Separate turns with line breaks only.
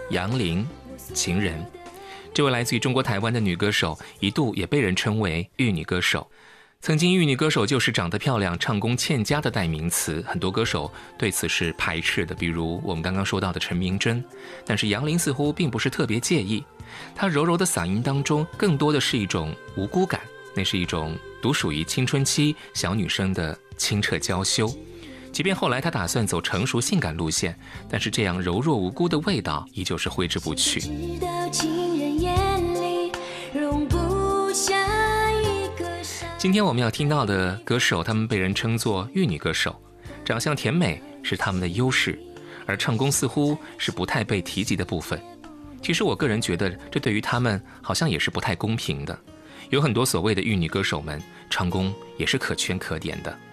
杨林，情人。这位来自于中国台湾的女歌手，一度也被人称为玉女歌手。曾经玉女歌手就是长得漂亮、唱功欠佳的代名词，很多歌手对此是排斥的，比如我们刚刚说到的陈明真。但是杨林似乎并不是特别介意，她柔柔的嗓音当中更多的是一种无辜感，那是一种独属于青春期小女生的清澈娇羞。即便后来她打算走成熟性感路线，但是这样柔弱无辜的味道依旧是挥之不去。今天我们要听到的歌手，他们被人称作玉女歌手，长相甜美是他们的优势，而唱功似乎是不太被提及的部分。其实我个人觉得，这对于他们好像也是不太公平的。有很多所谓的玉女歌手们，唱功也是可圈可点的。